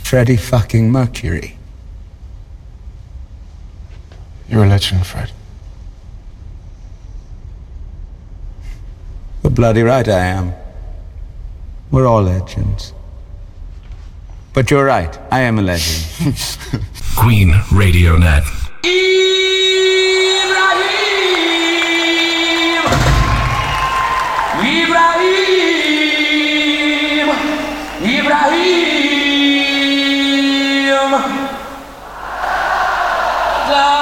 Freddie fucking Mercury. You're a legend, Fred. You're bloody right I am. We're all legends. But you're right, I am a legend. Queen Radio Net. Ibrahim.